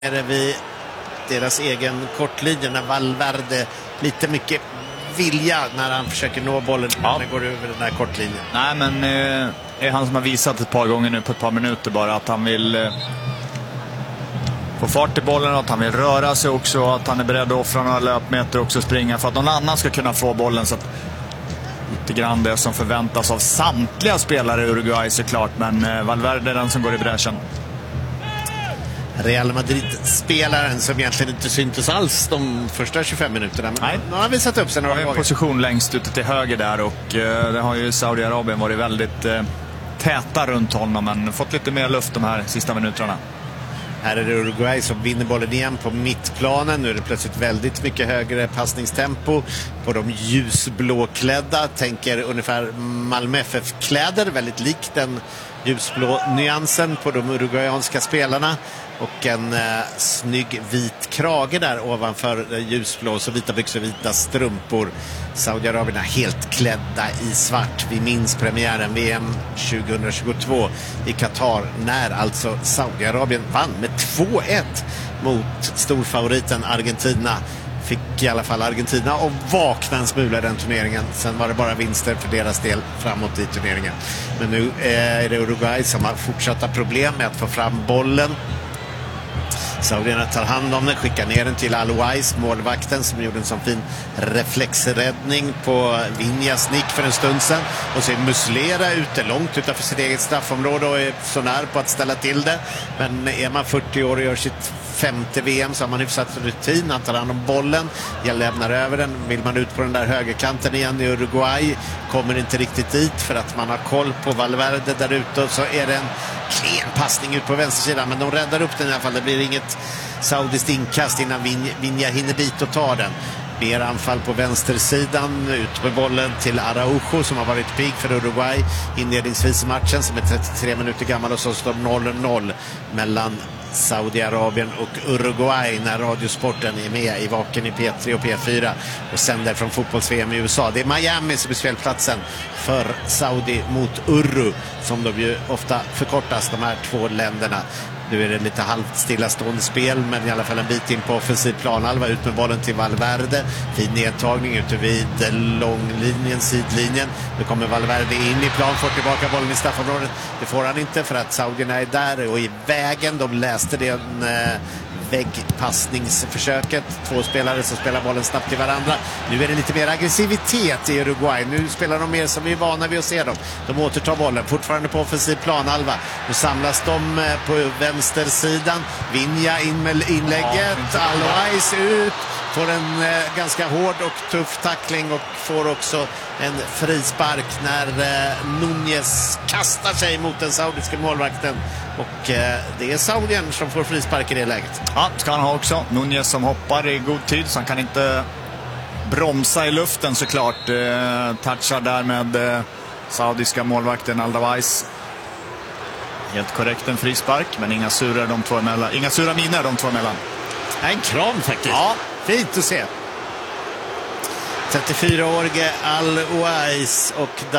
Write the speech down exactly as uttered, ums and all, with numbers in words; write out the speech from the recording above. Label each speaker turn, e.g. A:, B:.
A: Är det vid deras egen kortlinje när Valverde lite mycket vilja när han försöker nå bollen ja. när den går över den här kortlinjen.
B: Nej, men eh, är han som har visat ett par gånger nu på ett par minuter bara att han vill eh, få fart i bollen, att han vill röra sig också, att han är beredd att offra några löpmeter och också springa för att någon annan ska kunna få bollen. Så att lite grann det som förväntas av samtliga spelare i Uruguay såklart, men eh, Valverde är den som går i bräschen.
A: Real Madrid-spelaren som egentligen inte syntes alls de första tjugofem minuterna. Men nu har han visat upp sig några gånger.
B: En position längst ute till höger där och eh, det har ju Saudiarabien varit väldigt eh, täta runt honom, men fått lite mer luft de här sista minuterna.
A: Här är det Uruguay som vinner bollen igen på mittplanen. Nu är det plötsligt väldigt mycket högre passningstempo på de ljusblåklädda. Tänker ungefär Malmö F F-kläder, väldigt likt den ljusblå nyansen på de uruguayanska spelarna. Och en eh, snygg vit krage där ovanför eh, ljusblå, så vita byxor, vita strumpor. Saudiarabien är helt klädda i svart. Vi minns premiären V M tjugohundratjugotvå i Qatar när alltså Saudiarabien vann med två ett mot storfavoriten Argentina. Fick i alla fall Argentina och vakna en smula i den turneringen. Sen var det bara vinster för deras del framåt i turneringen. Men nu är det Uruguay som har fortsatta problem med att få fram bollen. Saudierna tar hand om den, skickar ner den till Al-Wais, målvakten, som gjorde en sån fin reflexräddning på Vinjas nick för en stund sedan. Och så är Muslera ute långt utanför sitt eget straffområde och är så när på att ställa till det. Men är man fyrtio år och gör sitt femte V M så har man hyfsat rutin. Han tar hand om bollen, jag lämnar över den. Vill man ut på den där högerkanten igen i Uruguay, kommer inte riktigt dit för att man har koll på Valverde där ute. Och så är det en klen passning ut på vänstersidan, men de räddar upp den i alla fall. Det blir inget saudiskt inkast innan Vin- Vinja hinner dit och tar den. Mer anfall på vänstersidan, ut med bollen till Araujo som har varit pigg för Uruguay inledningsvis i matchen, som är trettiotre minuter gammal, och så står noll noll mellan Saudiarabien och Uruguay när Radiosporten är med i vaken i P tre och P fyra och sänder från fotbolls-V M i U S A. Det är Miami som är spelplatsen för Saudi mot Uru, som de ju ofta förkortas, de här två länderna. Nu är det lite halvt stillastående spel, men i alla fall en bit in på offensiv planhalva. Ut med bollen till Valverde. Fin nedtagning ute vid långlinjen, sidlinjen. Nu kommer Valverde in i plan, får tillbaka bollen i straffområdet. Det får han inte för att saudierna är där och i vägen. De läste det en eh, väggpassningsförsöket. Två spelare som spelar bollen snabbt till varandra. Nu är det lite mer aggressivitet i Uruguay. Nu spelar de mer som vi är vana vid att se dem. De återtar bollen, fortfarande på offensiv planhalva. Nu samlas de eh, på vänstersidan. Vinja in med inlägget. Al-Wais ut. Får en eh, ganska hård och tuff tackling och får också en frispark när eh, Núñez kastar sig mot den saudiska målvakten. Och eh, det är Saudien som får frispark i det läget.
B: Ja, ska han ha också. Núñez som hoppar i god tid, så han kan inte bromsa i luften såklart. Eh, touchar där med eh, saudiska målvakten Al-Wais. Helt korrekt en frispark, men inga sura de två emellan. Inga sura miner de två emellan.
A: En kram faktiskt.
B: Ja,
A: fint att se. trettiofyraårige Al-Wais och